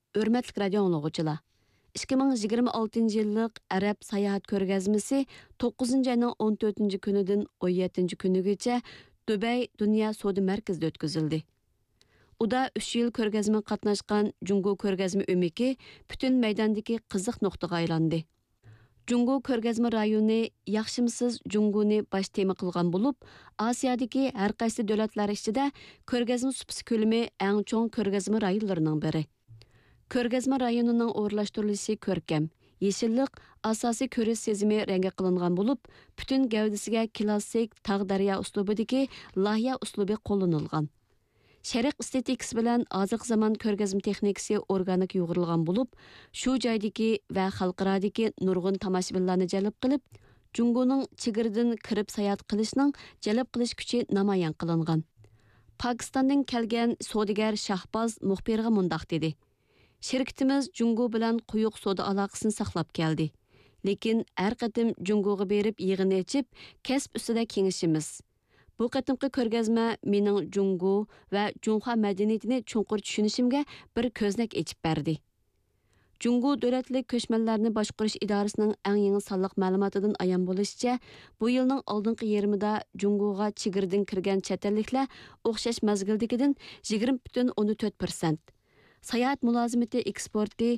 Hörmətli radio dinləyicilər. 2026 yıllık Arab Sayahat Körgəzmisi 9 ayının 14 günüdən 17 günügəcə Dubay Dünya Soda Mərkəzində ötküzüldü. Uda 3 yıl körgəzmə qatnaşqan Cungo körgəzmə ömiki bütün meydandakı qızıq nöqtəyə aylandı. Cungo körgəzmə rayonu yaxşımsız Cungoni baş tema qılğan bulub, Asiyadakı hər qaysı dövlətlər içində körgəzmə süpüsü kölümü ən çoğ körgəzmə rayonlarının biri. Körgəzmə rayonunun o'rlashtirilishi ko'rkam, yeşillik asosiy ko'rish sezimi rangga qilingan bo'lib, butun gavdasiga klassik tog' daryo uslubidagi loyiha uslubi qo'llanilgan. Sharq estetikasi bilan hozirgi zamon ko'rgazma texnikasi organik yo'g'rilgan bo'lib, shu joydagi va xalqarodagi nurg'un tomoshabinlarni jalb qilib, Jungoning chegaradan kirib sayohat qilishning jalb qilish kuchi namoyon qilingan. Pokistondan kelgan savdogar Shahboz muxbirga mundaq dedi: Şirketimiz Jungo bilan quyuq soda aloqasini saqlab keldi. Lekin har qatim Jungoga berib yig'in echib, kasb ustida kengishimiz. Bu qatimqi ko'rgazma mening Jungo va Junxo madaniyatini chunqur tushunishimga bir ko'znak echib berdi. Jungo davlatlik ko'chmanlarni boshqarish idorasining eng yangi sonliq ma'lumotidan ayon bo'lishicha, bu yilning oldingi yarmida Jungoga chegaradan kirgan chet elliklar o'xshash mazgildagidan 20,4%. Sayohat mulozimati eksporti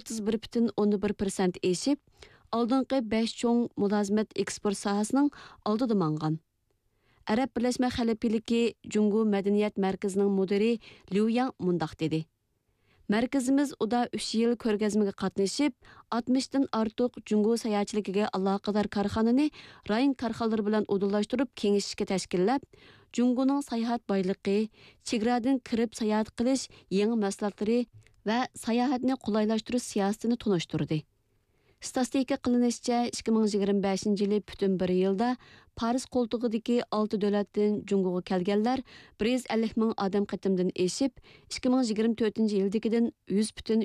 31,1% eshib, oldingi 5 cho'ng mulozimat eksport sohasining oldida mangan. Arab Birlashma Xalifaligi Jungo madaniyat markazining mudiri Liu Yang mundaq dedi: Markazimiz uda 3 yil ko'rgazmaga qatnashib, 60 dan ortiq Jungo sayohatchiligiga aloqador korxonani rayon korxonalari bilan udillashtirib kengashishga tashkillab, Jungoning sayohat boyligi, chegaradan kirib sayohat qilish yangi mahsulotlari va sayohatni qulaylashtirish siyosatini tunishtirdi. Statistika qilinishicha, 2025 yili butun bir yilda Paris qo'ltig'idagi 6 davlatdan Jungoga kelganlar 150 ming odam qatimdan eshib, 2024 yildagidan 100,7